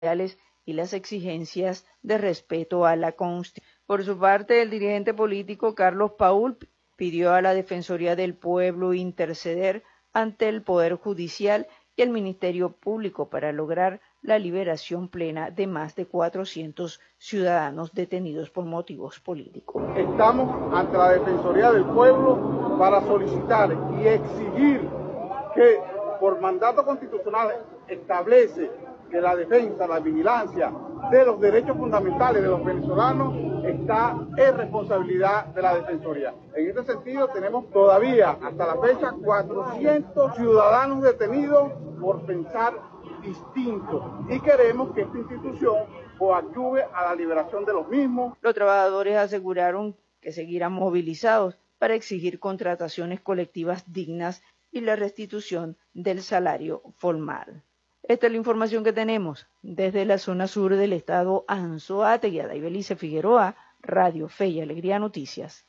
y las exigencias de respeto a la Constitución. Por su parte, el dirigente político Carlos Paul pidió a la Defensoría del Pueblo interceder ante el Poder Judicial y el Ministerio Público para lograr la liberación plena de más de 400 ciudadanos detenidos por motivos políticos. Estamos ante la Defensoría del Pueblo para solicitar y exigir que por mandato constitucional establece que la defensa, la vigilancia de los derechos fundamentales de los venezolanos está en responsabilidad de la Defensoría. En este sentido, tenemos todavía hasta la fecha 400 ciudadanos detenidos por pensar distinto y queremos que esta institución coadyuve a la liberación de los mismos. Los trabajadores aseguraron que seguirán movilizados para exigir contrataciones colectivas dignas y la restitución del salario formal. Esta es la información que tenemos desde la zona sur del estado Anzoátegui. Daibelice Figueroa, Radio Fe y Alegría Noticias.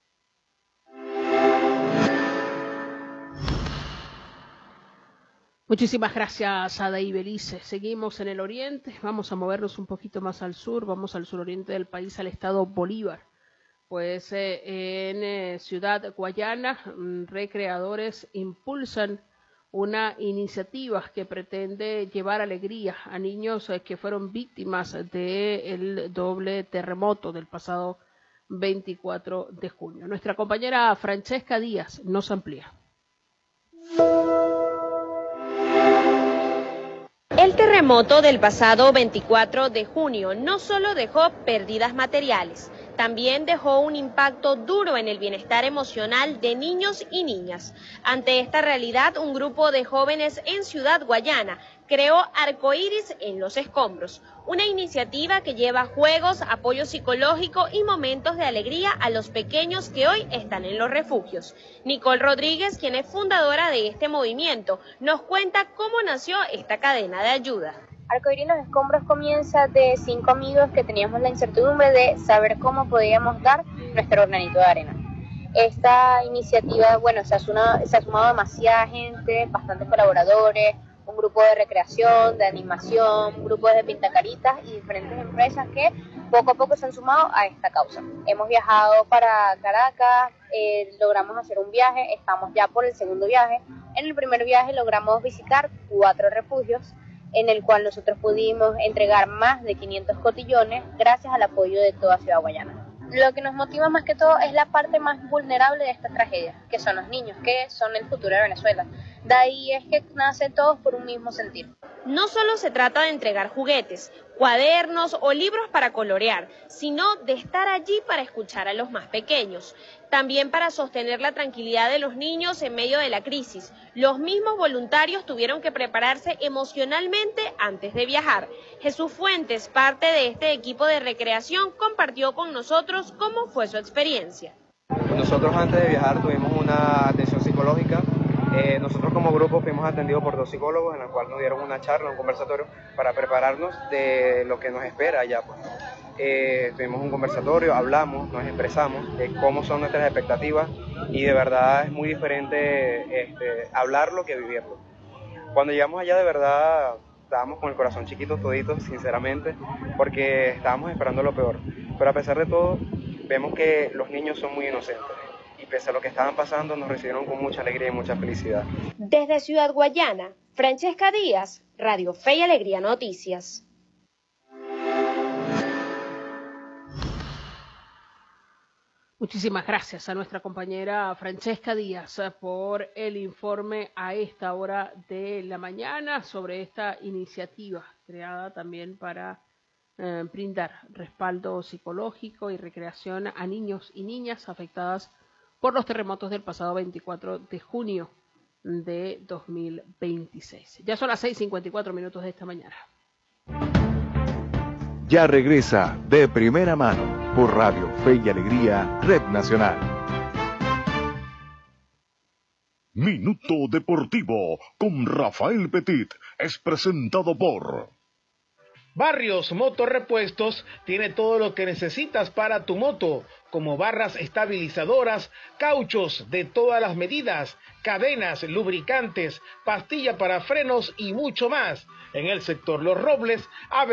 Muchísimas gracias a Daibelice. Seguimos en el oriente, vamos a movernos un poquito más al sur, vamos al suroriente del país, al estado Bolívar. Pues en Ciudad Guayana, recreadores impulsan una iniciativa que pretende llevar alegría a niños que fueron víctimas del doble terremoto del pasado 24 de junio. Nuestra compañera Francesca Díaz nos amplía. El terremoto del pasado 24 de junio no solo dejó pérdidas materiales, también dejó un impacto duro en el bienestar emocional de niños y niñas. Ante esta realidad, un grupo de jóvenes en Ciudad Guayana creó Arcoíris en los Escombros, una iniciativa que lleva juegos, apoyo psicológico y momentos de alegría a los pequeños que hoy están en los refugios. Nicole Rodríguez, quien es fundadora de este movimiento, nos cuenta cómo nació esta cadena de ayuda. Arcoíris en los Escombros comienza de 5 amigos que teníamos la incertidumbre de saber cómo podíamos dar nuestro granito de arena. Esta iniciativa, se ha sumado demasiada gente, bastantes colaboradores, un grupo de recreación, de animación, grupos de pintacaritas y diferentes empresas que poco a poco se han sumado a esta causa. Hemos viajado para Caracas, logramos hacer un viaje, estamos ya por el segundo viaje. En el primer viaje logramos visitar 4 refugios, en el cual nosotros pudimos entregar más de 500 cotillones gracias al apoyo de toda Ciudad Guayana. Lo que nos motiva más que todo es la parte más vulnerable de esta tragedia, que son los niños, que son el futuro de Venezuela. De ahí es que nacen todos por un mismo sentir. No solo se trata de entregar juguetes, cuadernos o libros para colorear, sino de estar allí para escuchar a los más pequeños. También para sostener la tranquilidad de los niños en medio de la crisis. Los mismos voluntarios tuvieron que prepararse emocionalmente antes de viajar. Jesús Fuentes, parte de este equipo de recreación, compartió con nosotros cómo fue su experiencia. Nosotros antes de viajar tuvimos una atención psicológica. Nosotros como grupo fuimos atendidos por 2 psicólogos en la cual nos dieron una charla, un conversatorio para prepararnos de lo que nos espera allá. Tuvimos un conversatorio, hablamos, nos expresamos de cómo son nuestras expectativas y de verdad es muy diferente hablarlo que vivirlo. Cuando llegamos allá de verdad estábamos con el corazón chiquito toditos, sinceramente, porque estábamos esperando lo peor. Pero a pesar de todo, vemos que los niños son muy inocentes. Y pese a lo que estaban pasando, nos recibieron con mucha alegría y mucha felicidad. Desde Ciudad Guayana, Francesca Díaz, Radio Fe y Alegría Noticias. Muchísimas gracias a nuestra compañera Francesca Díaz por el informe a esta hora de la mañana sobre esta iniciativa creada también para brindar respaldo psicológico y recreación a niños y niñas afectadas por los terremotos del pasado 24 de junio de 2026. Ya son las 6:54 de esta mañana. Ya regresa De Primera Mano por Radio Fe y Alegría, Red Nacional. Minuto Deportivo con Rafael Petit es presentado por Barrios Motorrepuestos tiene todo lo que necesitas para tu moto, como barras estabilizadoras, cauchos de todas las medidas, cadenas, lubricantes, pastilla para frenos y mucho más. En el sector Los Robles,